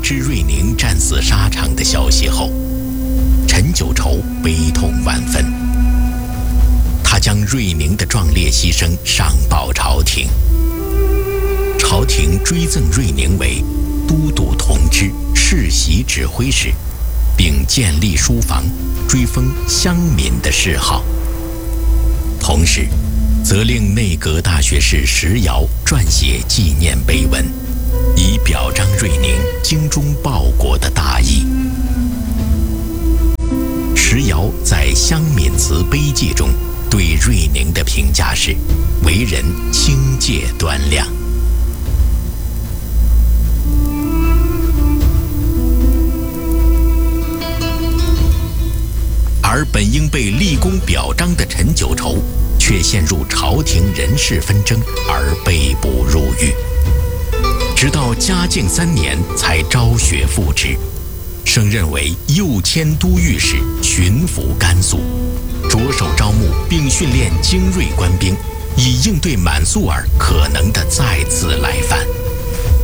知瑞宁战死沙场的消息后，陈九畴悲痛万分。他将瑞宁的壮烈牺牲上报朝廷，朝廷追赠瑞宁为都督同知、世袭指挥使，并建立书房，追封乡民的谥号。同时，责令内阁大学士石瑶撰写纪念碑文，以表彰瑞宁精忠报国的大义。石瑶在《乡民祠碑记》中对瑞宁的评价是：为人清介端亮。而本应被立功表彰的陈九畴，却陷入朝廷人事纷争而被捕入狱，直到嘉靖3年才昭雪复职，升任为右迁都御史，巡抚甘肃，着手招募并训练精锐官兵，以应对满速儿可能的再次来犯。